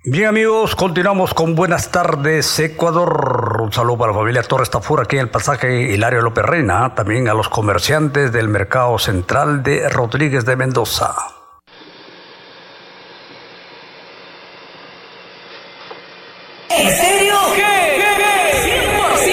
Bien amigos, continuamos con Buenas tardes Ecuador. Un saludo para la familia Torres Tafur aquí en el pasaje Hilario López Reina, también a los comerciantes del mercado central de Rodríguez de Mendoza.